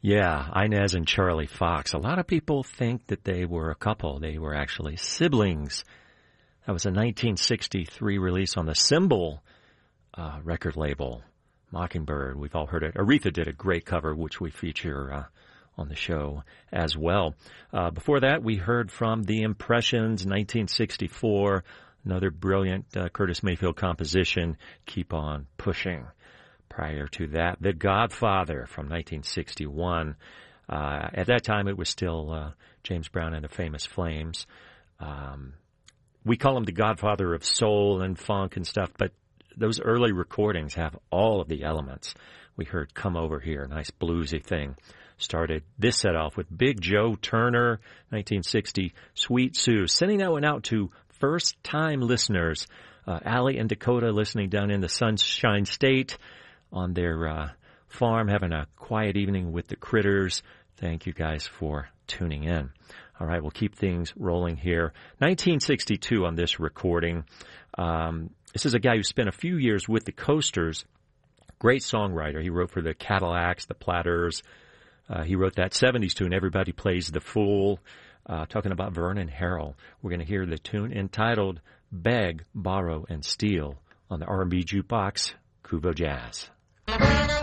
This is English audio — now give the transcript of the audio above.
Yeah, Inez and Charlie Fox. A lot of people think that they were a couple. They were actually siblings. That was a 1963 release on the Symbol record label, Mockingbird. We've all heard it. Aretha did a great cover, which we feature on the show as well. Before that, we heard from The Impressions, 1964, another brilliant Curtis Mayfield composition, Keep On Pushing. Prior to that, The Godfather from 1961. At that time, it was still James Brown and the Famous Flames. We call him the Godfather of soul and funk and stuff, but those early recordings have all of the elements. We heard Come Over Here, a nice bluesy thing. Started this set off with Big Joe Turner, 1960, Sweet Sue. Sending that one out to first-time listeners. Allie and Dakota listening down in the Sunshine State on their farm, having a quiet evening with the critters. Thank you guys for tuning in. All right, we'll keep things rolling here. 1962 on this recording. This is a guy who spent a few years with the Coasters. Great songwriter. He wrote for the Cadillacs, the Platters. He wrote that 70s tune, Everybody Plays the Fool, talking about Vernon Harrell. We're going to hear the tune entitled Beg, Borrow, and Steal on the R&B Jukebox, Kubo Jazz.